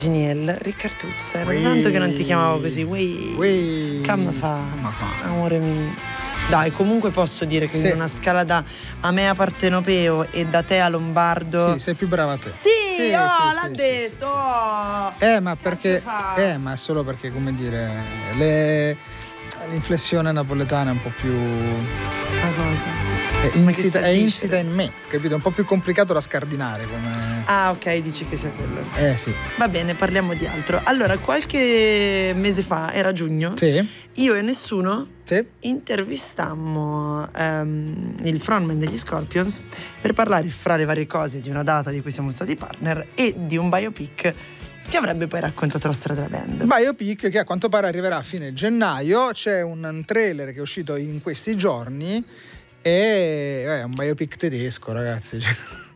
Geniel, Riccartuzza, era tanto che non ti chiamavo così. Come fa? Amore mio. Dai, comunque posso dire che in una scala da a me a partenopeo e da te a lombardo. Sì, sei più brava a te. Sì, l'ha detto. Ma perché? Ma solo perché, come dire, l'inflessione napoletana è un po' più. Ma cosa? È insita in me, capito? È un po' più complicato da scardinare come. Ah, ok, dici che sia quello. Sì. Va bene, parliamo di altro. Allora, qualche mese fa, era giugno, io e Nessuno intervistammo il frontman degli Scorpions per parlare, fra le varie cose, di una data di cui siamo stati partner e di un biopic che avrebbe poi raccontato la storia della band. Biopic che a quanto pare arriverà a fine gennaio. C'è un trailer che è uscito in questi giorni. È un biopic tedesco, ragazzi.